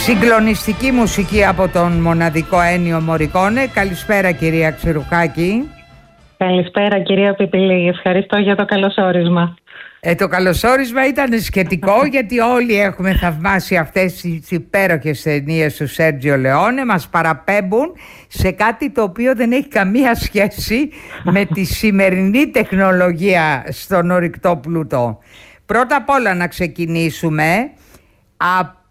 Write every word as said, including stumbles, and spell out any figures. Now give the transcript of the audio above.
Συγκλονιστική μουσική από τον μοναδικό Έννιο Μωρικόνε. Καλησπέρα κυρία Ξηρουχάκη. Καλησπέρα κυρία Πιπηλή, ευχαριστώ για το καλωσόρισμα. Ε, το καλωσόρισμα ήταν σχετικό γιατί όλοι έχουμε θαυμάσει αυτές τις υπέροχες ταινίες του Σέρτζιο Λεόνε. Μας παραπέμπουν σε κάτι το οποίο δεν έχει καμία σχέση με τη σημερινή τεχνολογία στον ορυκτό πλούτο. Πρώτα απ' όλα να ξεκινήσουμε από